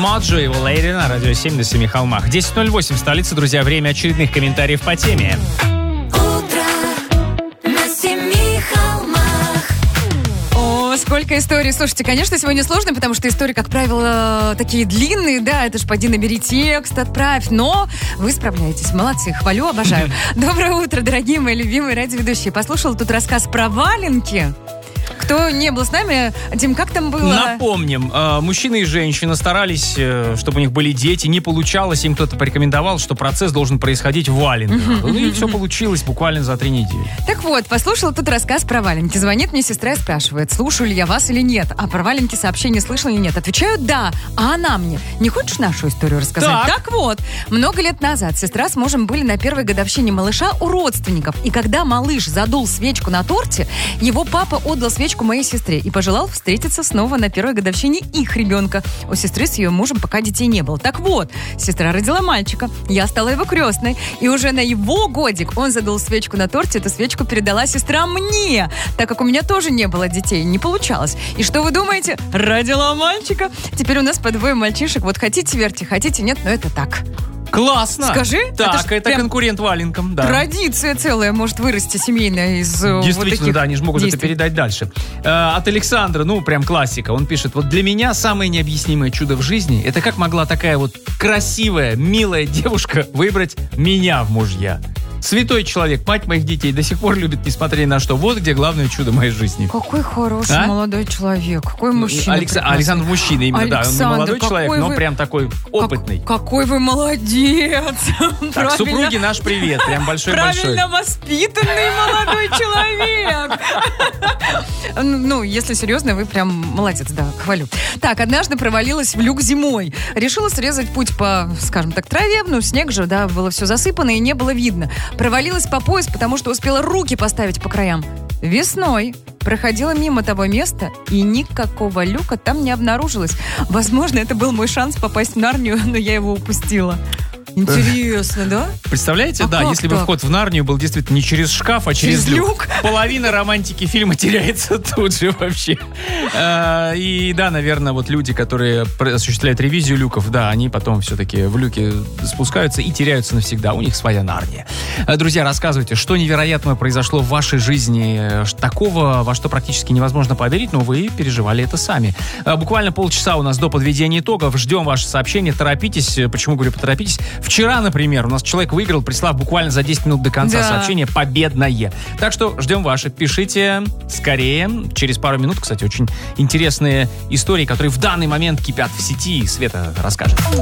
Моджо и его Lady на радио 7 на 7 холмах. 10:08 в столице, друзья, время очередных комментариев по теме. Сколько историй. Слушайте, конечно, сегодня сложно, потому что истории, как правило, такие длинные, да, это ж поди набери текст, отправь, но вы справляетесь. Молодцы, хвалю, обожаю. Доброе утро, дорогие мои любимые радиоведущие. Послушала тут рассказ про валенки. Кто не был с нами, Дим, как там было? Напомним, мужчина и женщина старались, чтобы у них были дети, не получалось, им кто-то порекомендовал, что процесс должен происходить в валенках. И все получилось буквально за 3 недели. Так вот, послушала тут рассказ про валенки. Звонит мне сестра и спрашивает, слушаю ли я вас или нет. А про валенки сообщение слышала или нет? Отвечаю, да. А она мне, не хочешь нашу историю рассказать? Так вот, много лет назад сестра с мужем были на первой годовщине малыша у родственников. И когда малыш задул свечку на торте, его папа отдал свечку моей сестре и пожелал встретиться снова на первой годовщине их ребенка. У сестры с ее мужем пока детей не было. Так вот, сестра родила мальчика, я стала его крестной, и уже на его годик он задул свечку на торте, эту свечку передала сестра мне, так как у меня тоже не было детей, не получалось. И что вы думаете? Родила мальчика. Теперь у нас по 2 мальчишек. Вот хотите верьте, хотите нет, но это так. Классно! Скажи. Так, это конкурент валенкам, да. Традиция целая может вырасти семейная из действительно, вот таких да, они же могут действий. это передать дальше. От Александра, прям классика. Он пишет, вот для меня самое необъяснимое чудо в жизни, это как могла такая вот красивая, милая девушка выбрать меня в мужья. Святой человек, мать моих детей, до сих пор любит, несмотря ни на что. Вот где главное чудо моей жизни. Какой хороший молодой человек, какой мужчина. Александр мужчина, именно, Александр, да. Он не молодой человек, но прям такой опытный. Какой вы молодец. Так, супруге наш привет, прям большой-большой. Правильно воспитанный молодой человек. Если серьезно, вы прям молодец, да, хвалю. Так, однажды провалилась в люк зимой. Решила срезать путь по, скажем так, траве. Снег же, да, было все засыпано и не было видно. Провалилась по пояс, потому что успела руки поставить по краям. Весной проходила мимо того места, и никакого люка там не обнаружилось. Возможно, это был мой шанс попасть в Нарнию, но я его упустила. Интересно, да? Представляете, да, если бы вход в Нарнию был действительно не через шкаф, а через люк. Половина романтики фильма теряется тут же вообще. И да, наверное, вот люди, которые осуществляют ревизию люков, да, они потом все-таки в люке спускаются и теряются навсегда. У них своя Нарния. Друзья, рассказывайте, что невероятного произошло в вашей жизни, такого, во что практически невозможно поверить, но вы переживали это сами. Буквально полчаса у нас до подведения итогов. Ждем ваши сообщения, торопитесь. Почему говорю поторопитесь? Вчера, например, у нас человек выиграл, прислав буквально за 10 минут до конца сообщение «Победное». Так что ждем ваши. Пишите скорее. Через пару минут, кстати, очень интересные истории, которые в данный момент кипят в сети. Света расскажет.